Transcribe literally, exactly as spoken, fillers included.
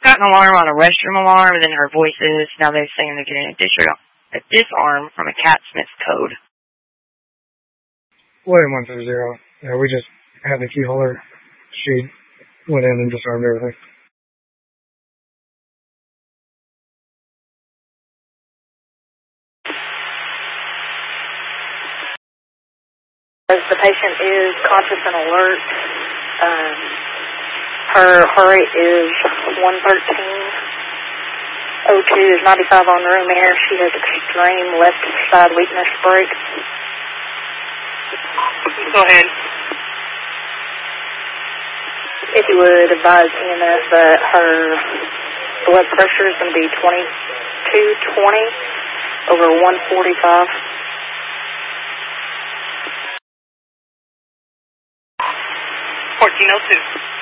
got an alarm on a restroom alarm, and then her voices. Now they're saying they're getting a, disar- a disarm from a Cat Smith code. William one three zero. Yeah, we just had the key holder. She went in and disarmed everything. As the patient is conscious and alert, um, her heart rate is one thirteen oh two, is ninety-five on room air. She has extreme left side weakness break. Go ahead. If you would advise E M S that her blood pressure is going to be twenty-two twenty over one forty-five. fourteen oh two.